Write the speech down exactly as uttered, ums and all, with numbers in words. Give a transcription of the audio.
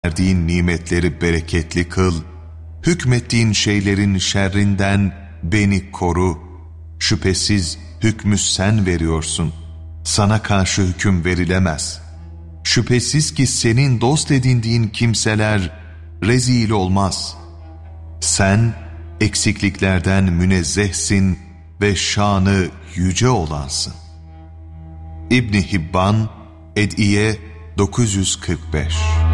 verdiğin nimetleri bereketli kıl, hükmettiğin şeylerin şerrinden beni koru. Şüphesiz hükmü sen veriyorsun. Sana karşı hüküm verilemez. Şüphesiz ki senin dost edindiğin kimseler rezil olmaz. Sen eksikliklerden münezzehsin ve şanı yüce olansın. İbn Hibban, Ed'iye dokuz yüz kırk beş.